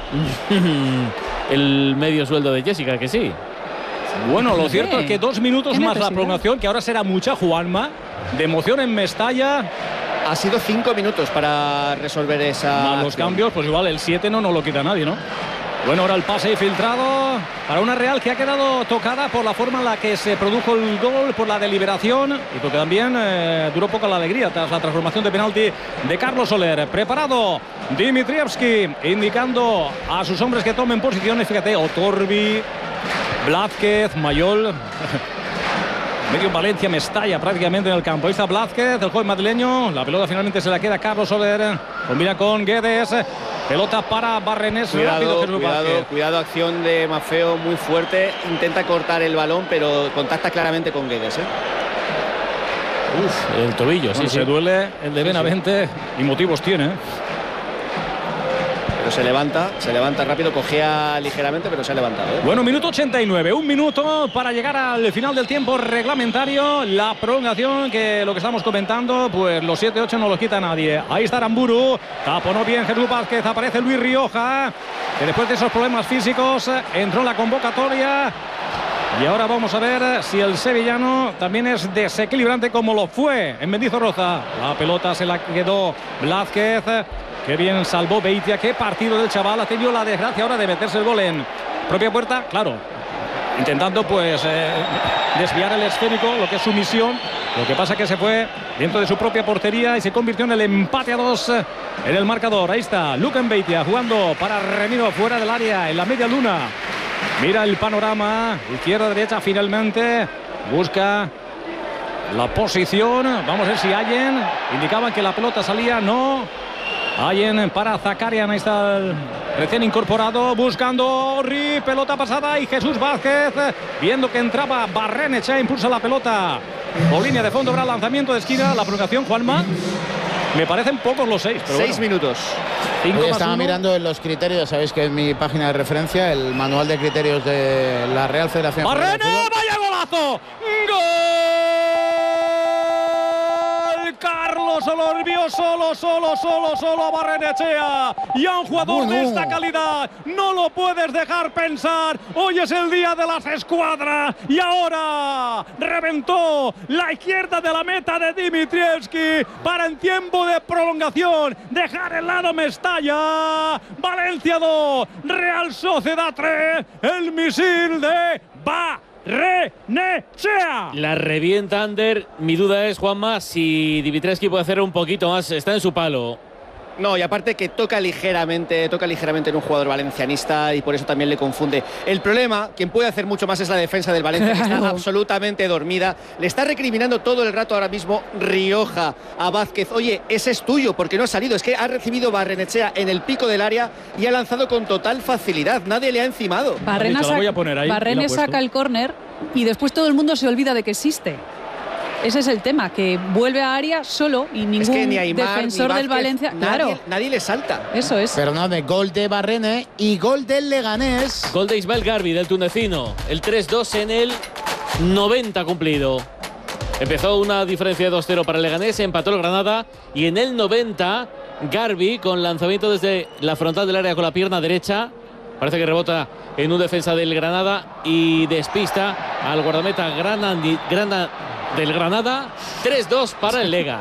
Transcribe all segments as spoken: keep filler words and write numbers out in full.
El medio sueldo de Jessica, que sí. Bueno, lo cierto es que dos minutos más la prolongación, que ahora será mucha, Juanma, de emoción en Mestalla. Ha sido cinco minutos para resolver esa. Más los cambios, pues igual el siete no nos lo quita nadie, ¿no? Bueno, ahora el pase filtrado para una Real que ha quedado tocada por la forma en la que se produjo el gol, por la deliberación y porque también eh, duró poca la alegría tras la transformación de penalti de Carlos Soler. Preparado Dimitrievski, indicando a sus hombres que tomen posiciones. Fíjate, Otorbi, Blázquez, Mayol. Medio Valencia, Mestalla prácticamente en el campo. Ahí está Blázquez, el joven madrileño. La pelota finalmente se la queda Carlos Soler. Combina con Guedes. Pelota para Barrenés. Cuidado, rápido, cuidado, cuidado, acción de Maffeo muy fuerte. Intenta cortar el balón, pero contacta claramente con Guedes, ¿eh? Uf, el tobillo, bueno, sí, se sí. duele el de Benavente, sí, sí. Y motivos tiene, ¿eh? Pero se levanta, se levanta rápido, cogea ligeramente, pero se ha levantado, ¿eh? Bueno, minuto ochenta y nueve, un minuto para llegar al final del tiempo reglamentario. La prolongación, que lo que estamos comentando, pues los siete ocho no los quita nadie. Ahí está Aramburu, taponó bien Jesús Vázquez, aparece Luis Rioja, que después de esos problemas físicos entró en la convocatoria. Y ahora vamos a ver si el sevillano también es desequilibrante como lo fue en Mendizorroza. La pelota se la quedó Blázquez. Qué bien salvó Beitia, qué partido del chaval. Ha tenido la desgracia ahora de meterse el gol en propia puerta, claro, intentando pues eh, desviar el esférico, lo que es su misión. Lo que pasa que se fue dentro de su propia portería y se convirtió en el empate a dos en el marcador. Ahí está Luken Beitia jugando para Remiro fuera del área en la media luna. Mira el panorama, izquierda, derecha, finalmente busca la posición. Vamos a ver si Allen, indicaban que la pelota salía, no. Allen para Zakarian, ahí está el recién incorporado, buscando Ri, pelota pasada y Jesús Vázquez, viendo que entraba Barrenechea, impulsa la pelota por línea de fondo, habrá lanzamiento de esquina, la prolongación, Juanma. Me parecen pocos los seis. Pero seis bueno. minutos. Hoy estaba mirando en los criterios, sabéis que es mi página de referencia, el manual de criterios de la Real Federación. ¡Barrene! ¡Vaya golazo! ¡Gol! Carlos Soler vio solo, solo, solo, solo a Barrenechea. Y a un jugador bueno. de esta calidad no lo puedes dejar pensar. Hoy es el día de las escuadras. Y ahora reventó la izquierda de la meta de Dimitrievski para en tiempo de prolongación dejar el lado Mestalla. Valencia dos, Real Sociedad tres. El misil de Ba. Barrenechea. La revienta Ander. Mi duda es, Juanma, si Dimitrievski puede hacer un poquito más. Está en su palo. No, y aparte que toca ligeramente, toca ligeramente en un jugador valencianista y por eso también le confunde. El problema, quien puede hacer mucho más es la defensa del Valencia, que está absolutamente dormida. Le está recriminando todo el rato ahora mismo Rioja a Vázquez. Oye, ese es tuyo, porque no ha salido. Es que ha recibido Barrenechea en el pico del área y ha lanzado con total facilidad. Nadie le ha encimado. Barrena Barrene saca el córner y después todo el mundo se olvida de que existe. Ese es el tema, que vuelve a área solo y ningún es que ni Aymar, defensor ni Vázquez, del Valencia. Nadie, claro, nadie le salta. Eso es. Perdóname, gol de Barrene y gol del Leganés. Gol de Ismael Garbi, del tunecino. El tres dos en el noventa cumplido. Empezó una diferencia de dos cero para el Leganés, empató el Granada y en el noventa Garbi con lanzamiento desde la frontal del área con la pierna derecha. Parece que rebota en un defensa del Granada y despista al guardameta Granadi, Granada del Granada. Tres dos para el Lega.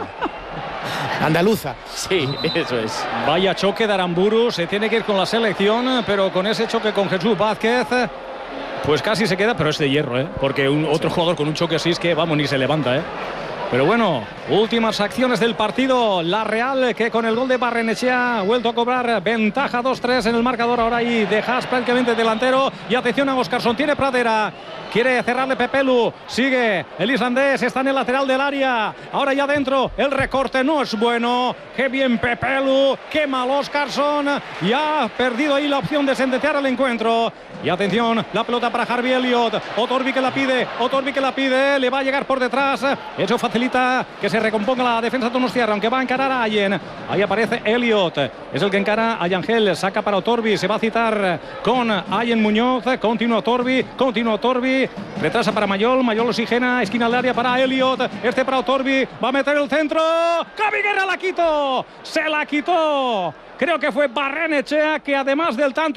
Andaluza. Sí, eso es. Vaya choque de Aramburu, se tiene que ir con la selección, pero con ese choque con Jesús Vázquez, pues casi se queda, pero es de hierro, ¿eh? Porque un, otro jugador con un choque así es que, vamos, ni se levanta, ¿eh? Pero bueno, últimas acciones del partido. La Real, que con el gol de Barrenechea ha vuelto a cobrar ventaja dos tres en el marcador. Ahora ahí de Haas prácticamente delantero. Y atención a Óscarson, tiene Pradera. Quiere cerrarle Pepelu. Sigue el islandés, está en el lateral del área. Ahora ya dentro, el recorte no es bueno. Qué bien Pepelu, qué mal Óscarson. Y ha perdido ahí la opción de sentenciar el encuentro. Y atención, la pelota para Harvey Elliott. Otorbi que la pide, Otorbi que la pide. Le va a llegar por detrás. Eso facilita que se recomponga la defensa donostiarra, aunque va a encarar a Allen. Ahí aparece Elliott. Es el que encara a Yangel. Saca para Otorbi. Se va a citar con Allen Muñoz. Continúa Otorbi, continúa Otorbi. Retrasa para Mayol, Mayol oxigena, esquina del área para Elliott, este para Otorbi, va a meter el centro, Javi Guerra la quitó, se la quitó, creo que fue Barrenechea, que además del tanto